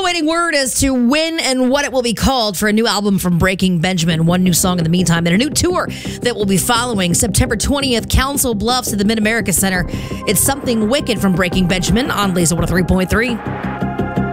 awaiting word as to when and what it will be called for a new album from Breaking Benjamin. One new song in the meantime, and a new tour that will be following September 20th, Council Bluffs at the Mid-America Center. It's Something Wicked from Breaking Benjamin on Laser 103.3.